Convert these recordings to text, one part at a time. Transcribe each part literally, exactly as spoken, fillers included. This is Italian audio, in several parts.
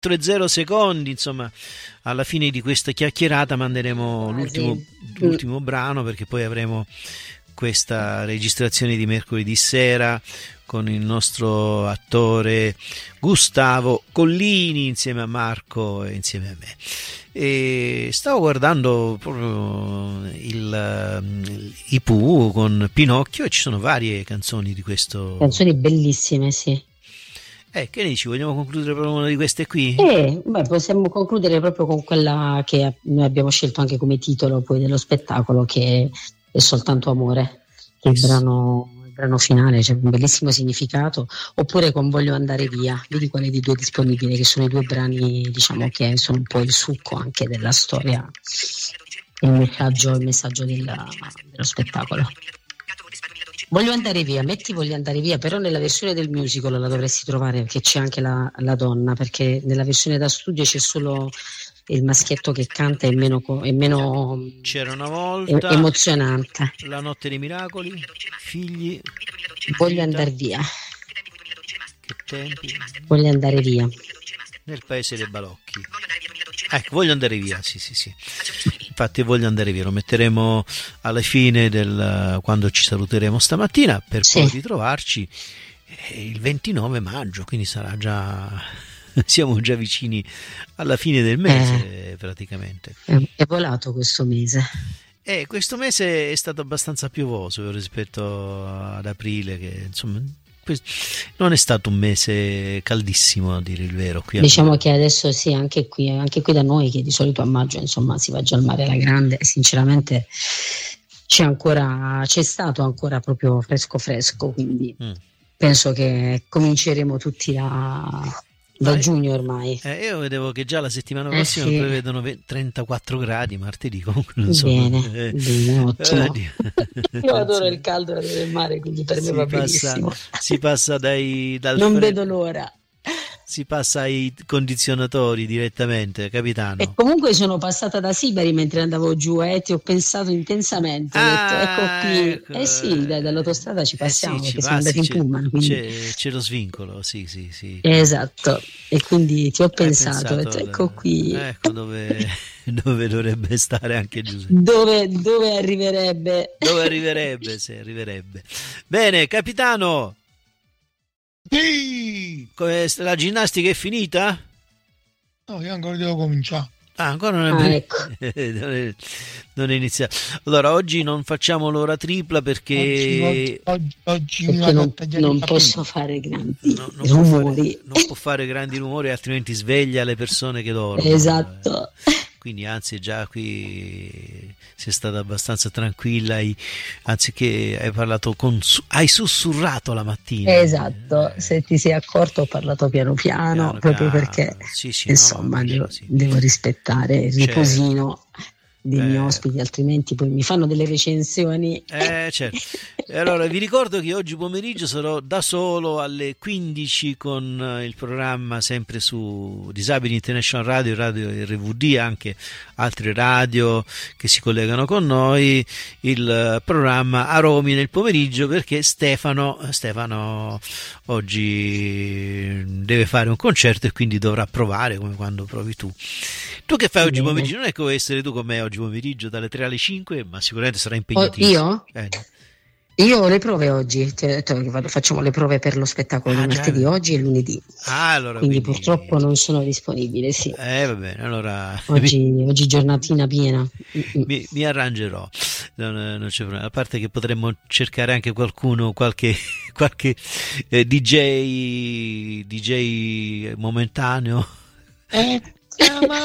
e zero secondi, insomma, alla fine di questa chiacchierata manderemo Ah, l'ultimo, sì. l'ultimo brano, perché poi avremo questa registrazione di mercoledì sera con il nostro attore Gustavo Collini insieme a Marco e insieme a me. E stavo guardando proprio il, i Pooh con Pinocchio, e ci sono varie canzoni di questo. Canzoni bellissime, sì. Eh, che ne dici? Vogliamo concludere proprio una di queste qui? E beh, possiamo concludere proprio con quella che noi abbiamo scelto anche come titolo poi dello spettacolo, che è Soltanto amore, che è il brano, il brano finale, c'è un bellissimo significato. Oppure con Voglio andare via, vedi quale dei due è disponibile, che sono i due brani, diciamo, che sono un po' il succo anche della storia, il messaggio, il messaggio della- dello spettacolo. Voglio andare via, metti Voglio andare via, però nella versione del musical la dovresti trovare, perché c'è anche la, la donna, perché nella versione da studio c'è solo il maschietto che canta, è meno, co- è meno C'era una è- volta, emozionante. La notte dei miracoli, figli, Voglio vita, andare via, che tempi, voglio andare via. nel paese dei balocchi. Ecco, voglio andare via, sì, sì, sì. Infatti voglio andare via, lo metteremo alla fine del quando ci saluteremo stamattina, per Sì. poi ritrovarci eh, il ventinove maggio, quindi sarà già siamo già vicini alla fine del mese praticamente. È, è volato questo mese. E questo mese è stato abbastanza piovoso rispetto ad aprile, che insomma quest- non è stato un mese caldissimo, a dire il vero. Qui a Diciamo che adesso sì, anche qui, anche qui da noi, che di solito a maggio insomma si va già al mare alla grande, sinceramente c'è ancora, c'è stato ancora proprio fresco fresco, quindi Mm. penso che cominceremo tutti da, da Ma- giugno ormai. Eh, io vedevo che già la settimana Eh, prossima sì. prevedono ve- trentaquattro gradi martedì, comunque non so. Bene, eh, bene, ottimo. eh, di- Io adoro il caldo, adoro il mare, quindi per me si va passa, benissimo. si passa dai, dal Non freddo- vedo l'ora. si passa ai condizionatori direttamente, capitano. E comunque sono passata da Sibari mentre andavo giù e ti ho pensato intensamente, ho detto ecco qui, ecco, eh sì, dai, dall'autostrada ci eh passiamo sì, ci perché siamo passi, andati in c'è, pullman, quindi c'è, c'è lo svincolo, sì, sì, sì. esatto, e quindi ti ho Hai pensato, ho detto pensato, ecco qui, ecco dove, dove dovrebbe stare anche Giuseppe. dove, dove arriverebbe. Dove arriverebbe, se arriverebbe. Bene, capitano, Sì! come- la ginnastica è finita? No, io ancora devo cominciare. Ah, ancora non Ah, è, ecco. non è, non è iniziato. Allora, oggi non facciamo l'ora tripla perché Oggi, oggi, oggi mi Perché vado non, a tagliare non i capelli. posso fare grandi no- non, può rumori. fare, non può fare grandi rumori, altrimenti sveglia le persone che dormono. Esatto. Quindi anzi già qui sei stata abbastanza tranquilla, hai- anziché hai parlato con su- hai sussurrato la mattina. Esatto, Eh, se ti sei accorto ho parlato piano piano, piano, proprio piano. perché Sì, sì, no, insomma no, devo, sì. devo rispettare il Certo. riposino dei Eh. miei ospiti, altrimenti poi mi fanno delle recensioni. Eh, certo. E allora vi ricordo che oggi pomeriggio sarò da solo alle quindici con eh, il programma sempre su Disabili International Radio, Radio R V D, anche altre radio che si collegano con noi, il eh, programma Aromi nel pomeriggio, perché Stefano, Stefano oggi deve fare un concerto e quindi dovrà provare come quando provi tu. Tu che fai oggi Bene. pomeriggio? Non è che vuoi essere tu con me oggi pomeriggio dalle tre alle cinque, ma sicuramente sarà Oh, impegnatissimo. io? Eh, no. Io ho le prove oggi, ti ho detto che vado- facciamo le prove per lo spettacolo Ah, di già, martedì, eh. oggi e lunedì, Ah, allora quindi quindi... purtroppo non sono disponibile, sì. Eh, va bene, allora Oggi, oggi giornatina piena. Mm-mm. mi, mi arrangerò. Non, non c'è problema. A parte che potremmo cercare anche qualcuno, qualche, qualche eh, D J, D J momentaneo. Eh, chiama-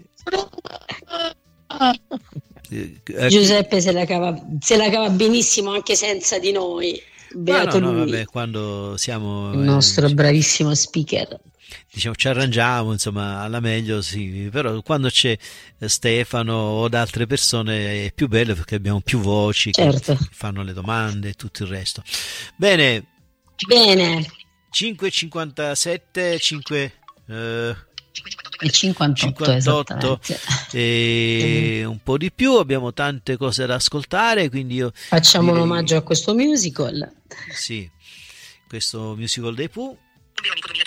Eh, eh, Giuseppe se la cava, se la cava benissimo anche senza di noi. ma Beato no, no, lui, vabbè, quando siamo... il eh, nostro ci- bravissimo speaker. diciamo, ci arrangiamo, insomma, alla meglio sì, però quando c'è eh, Stefano o da altre persone è più bello perché abbiamo più voci che Certo. fanno le domande e tutto il resto. Bene, Bene, cinque e cinquantasette, cinque eh, il cinquantotto, cinquantotto esattamente. e un po' di più, abbiamo tante cose da ascoltare, quindi io Facciamo un direi- omaggio a questo musical. sì, questo musical dei Pooh.